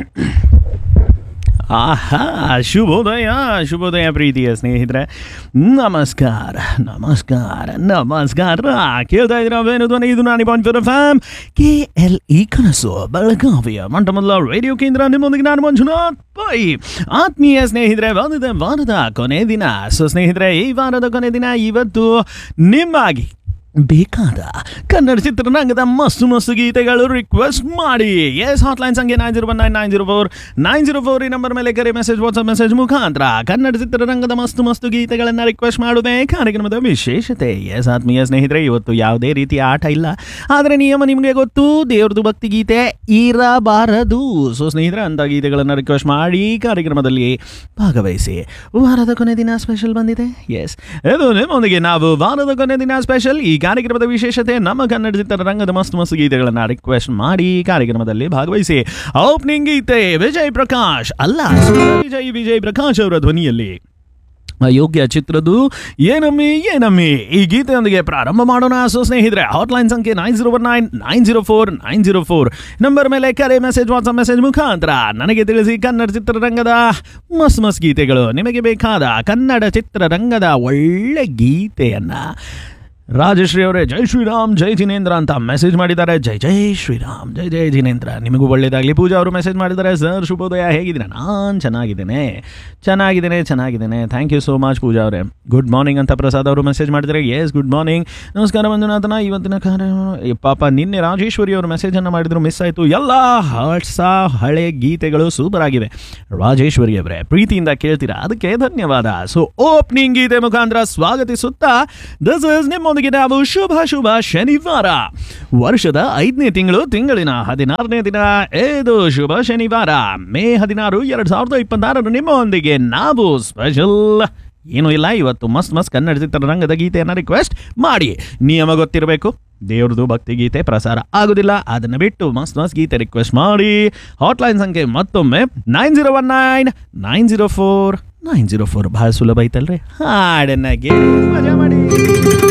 ಆಹಾ, ಶುಭೋದಯ ಪ್ರೀತಿಯ ಸ್ನೇಹಿತರೆ. ನಮಸ್ಕಾರ ಕೇಳ್ತಾ ಇದ್ದೀರಾ ವೇಣು ಧ್ವನಿ. ಇದು ನಾನು ಫ್ಯಾಮ್ KLE ಕನಸು ಬೆಳಗಾವಿಯ ಮೊಟ್ಟಮೊದಲ ರೇಡಿಯೋ ಕೇಂದ್ರ. ನಿಮ್ಮೊಂದಿಗೆ ನಾನು ಮಂಜುನಾಥ್ ಪೈ. ಆತ್ಮೀಯ ಸ್ನೇಹಿತರೆ, ವಾರದ ಕೊನೆ ದಿನ. ಸೊ ಸ್ನೇಹಿತರೆ, ಈ ವಾರದ ಕೊನೆ ದಿನ ಇವತ್ತು ನಿಮ್ಮಾಗಿ ಬೇಕಾದ ಕನ್ನಡ ಚಿತ್ರರಂಗದ ಮಸ್ತು ಗೀತೆಗಳು ರಿಕ್ವೆಸ್ಟ್ ಮಾಡಿ. ಹಾಟ್ಲೈನ್ ಸಂಖ್ಯೆ 901904 ಈ ನಂಬರ್ ಮೇಲೆ ಕರೆ, ಮೆಸೇಜ್, ವಾಟ್ಸ್ಆಪ್ ಮೆಸೇಜ್ ಮುಖಾಂತರ ಕನ್ನಡ ಚಿತ್ರರಂಗದ ಮಸ್ತು ಗೀತೆಗಳನ್ನು ರಿಕ್ವೆಸ್ಟ್ ಮಾಡುವುದೇ ಕಾರ್ಯಕ್ರಮದ ವಿಶೇಷತೆ. ಆತ್ಮೀಯ ಸ್ನೇಹಿತರೆ, ಇವತ್ತು ಯಾವುದೇ ರೀತಿಯ ಆಟ ಇಲ್ಲ, ಆದರೆ ನಿಯಮ ನಿಮಗೆ ಗೊತ್ತು, ದೇವ್ರದ್ದು ಭಕ್ತಿ ಗೀತೆ ಇರಬಾರದು. ಸೊ ಸ್ನೇಹಿತರೆ, ಅಂಥ ಗೀತೆಗಳನ್ನು ರಿಕ್ವೆಸ್ಟ್ ಮಾಡಿ ಕಾರ್ಯಕ್ರಮದಲ್ಲಿ ಭಾಗವಹಿಸಿ. ವಾರದ ಕೊನೆ ದಿನ ಸ್ಪೆಷಲ್ ಬಂದಿದೆ. ಇದು ನಿಮ್ಮೊಂದಿಗೆ ನಾವು ವಾರದ ಕೊನೆ ದಿನ ಸ್ಪೆಷಲ್. ಈ ಕಾರ್ಯಕ್ರಮದ ವಿಶೇಷತೆ, ನಮ್ಮ ಕನ್ನಡ ಚಿತ್ರರಂಗದ ಮಸ್ತು ಗೀತೆಗಳನ್ನು ರಿಕ್ವೆಸ್ಟ್ ಮಾಡಿ ಕಾರ್ಯಕ್ರಮದಲ್ಲಿ ಭಾಗವಹಿಸಿ. ಓಪನಿಂಗ್ ಗೀತೆ ವಿಜಯ್ ಪ್ರಕಾಶ್ ಅವರ ಧ್ವನಿಯಲ್ಲಿ ಅಯೋಗ್ಯ ಚಿತ್ರದ್ದು ಏನಮ್ಮಿ ಈ ಗೀತೆಯೊಂದಿಗೆ ಪ್ರಾರಂಭ ಮಾಡೋಣ. ಸೊ ಸ್ನೇಹಿತರೆ, ಹಾಟ್ಲೈನ್ ಸಂಖ್ಯೆ 901904 ನಂಬರ್ ಮೇಲೆ ಕರೆ, ಮೆಸೇಜ್, ವಾಟ್ಸ್ಆಪ್ ಮೆಸೇಜ್ ಮುಖಾಂತರ ನನಗೆ ತಿಳಿಸಿ ಕನ್ನಡ ಚಿತ್ರರಂಗದ ಮಸ್ತ್ ಗೀತೆಗಳು, ನಿಮಗೆ ಬೇಕಾದ ಕನ್ನಡ ಚಿತ್ರರಂಗದ ಒಳ್ಳೆ ಗೀತೆಯನ್ನ. ರಾಜಶ್ರೀ ಅವರೇ ಜೈ ಶ್ರೀರಾಮ್ ಜೈ ಜಿನೇಂದ್ರ ಅಂತ ಮೆಸೇಜ್ ಮಾಡಿದ್ದಾರೆ. ಜೈ ಶ್ರೀರಾಮ್ ಜೈ ಜಿನೇಂದ್ರ, ನಿಮಗೂ ಒಳ್ಳೇದಾಗಲಿ. ಪೂಜಾ ಅವರು ಮೆಸೇಜ್ ಮಾಡಿದ್ದಾರೆ, ಸರ್ ಶುಭೋದಯ, ಹೇಗಿದ್ದೀರಾ? ನಾನು ಚೆನ್ನಾಗಿದ್ದೇನೆ. ಥ್ಯಾಂಕ್ ಯು ಸೋ ಮಚ್ ಪೂಜಾ ಅವರೇ. ಗುಡ್ ಮಾರ್ನಿಂಗ್ ಅಂತ ಪ್ರಸಾದ್ ಅವರು ಮೆಸೇಜ್ ಮಾಡಿದ್ದಾರೆ. ಗುಡ್ ಮಾರ್ನಿಂಗ್, ನಮಸ್ಕಾರ ಮಂಜುನಾಥನ. ಇವತ್ತಿನ ಪಾಪ ನಿನ್ನೆ ರಾಜೇಶ್ವರಿ ಅವರು ಮೆಸೇಜನ್ನು ಮಾಡಿದ್ರು, ಮಿಸ್ ಆಯಿತು. ಎಲ್ಲ ಹಳೆ ಗೀತೆಗಳು ಸೂಪರ್ ಆಗಿವೆ. ರಾಜೇಶ್ವರಿ ಅವರೇ, ಪ್ರೀತಿಯಿಂದ ಕೇಳ್ತೀರಾ, ಅದಕ್ಕೆ ಧನ್ಯವಾದ. ಸೊ ಓಪನಿಂಗ್ ಗೀತೆ ಮುಖಾಂತರ ಸ್ವಾಗತಿಸುತ್ತಾ, ದಿಸ್ ಇಸ್ ನಿಮ್ಮೊಂದಿಗೆ ನಾವು ಶುಭ ಶನಿವಾರ, ವರ್ಷದ 5ನೇ ತಿಂಗಳಿನ 16ನೇ ದಿನ. ಇದು ಶುಭ ಶನಿವಾರ, ಮೇ 16, 2026. ನಿಮ್ಮೊಂದಿಗೆ ನಾವು ಸ್ಪೆಷಲ್ ಏನೂ ಇಲ್ಲ. ಇವತ್ತು ಮಸ್ತ್ ಕನ್ನಡ ಚಿತ್ರರಂಗದ ಗೀತೆಯನ್ನು ರಿಕ್ವೆಸ್ಟ್ ಮಾಡಿ. ನಿಯಮ ಗೊತ್ತಿರಬೇಕು, ದೇವ್ರದ್ದು ಭಕ್ತಿ ಗೀತೆ ಪ್ರಸಾರ ಆಗೋದಿಲ್ಲ, ಅದನ್ನು ಬಿಟ್ಟು ಮಸ್ತ್ ಗೀತೆ ರಿಕ್ವೆಸ್ಟ್ ಮಾಡಿ. ಹಾಟ್ಲೈನ್ ಸಂಖ್ಯೆ ಮತ್ತೊಮ್ಮೆ 901904 ಬಹಳ ಸುಲಭ ಐತಲ್ರಿ. ಹಾಡನ್ನ ಕೇಳಿ ಮಜಾ ಮಾಡಿ.